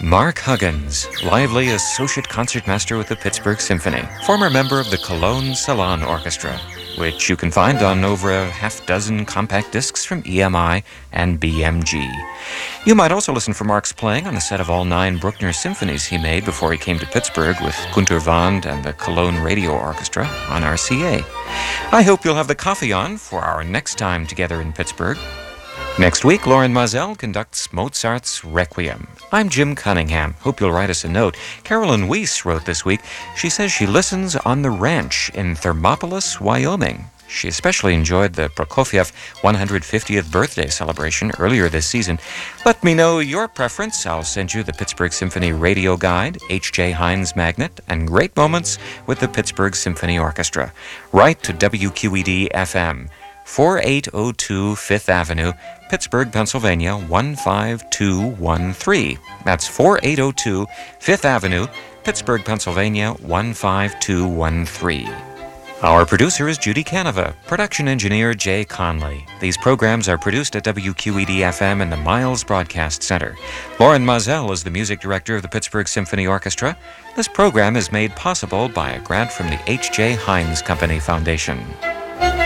Mark Huggins, lively associate concertmaster with the Pittsburgh Symphony, former member of the Cologne Salon Orchestra, which you can find on over a half-dozen compact discs from EMI and BMG. You might also listen for Mark's playing on a set of all 9 Bruckner symphonies he made before he came to Pittsburgh with Günter Wand and the Cologne Radio Orchestra on RCA. I hope you'll have the coffee on for our next time together in Pittsburgh. Next week, Lauren Mazel conducts Mozart's Requiem. I'm Jim Cunningham. Hope you'll write us a note. Carolyn Weiss wrote this week. She says she listens on the ranch in Thermopolis, Wyoming. She especially enjoyed the Prokofiev 150th birthday celebration earlier this season. Let me know your preference. I'll send you the Pittsburgh Symphony Radio Guide, H.J. Heinz Magnet, and great moments with the Pittsburgh Symphony Orchestra. Write to WQED-FM. 4802 Fifth Avenue, Pittsburgh, Pennsylvania, 15213. That's 4802 Fifth Avenue, Pittsburgh, Pennsylvania, 15213. Our producer is Judy Canova, production engineer Jay Conley. These programs are produced at WQED-FM in the Miles Broadcast Center. Lauren Mazel is the music director of the Pittsburgh Symphony Orchestra. This program is made possible by a grant from the H.J. Heinz Company Foundation.